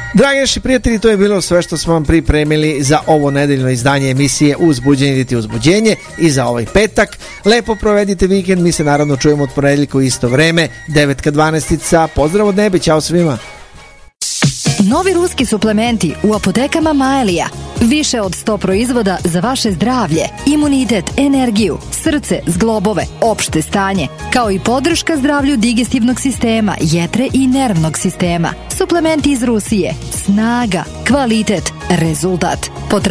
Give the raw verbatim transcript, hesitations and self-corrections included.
Dragi naši prijatelji, to je bilo sve što smo vam pripremili za ovo nedeljno izdanje emisije Uzbuđenje ili ti uzbuđenje i za ovaj petak. Lepo provedite vikend, mi se naravno čujemo od ponedeljka u isto vreme, devet ka dvanaest. Pozdrav od nebe, ćao svima. Novi ruski suplementi u apotekama Maelija. Više od sto proizvoda za vaše zdravlje, imunitet, energiju, srce, zglobove, opšte stanje, kao i podrška zdravlju digestivnog sistema, jetre i nervnog sistema. Suplementi iz Rusije. Snaga, kvalitet, rezultat.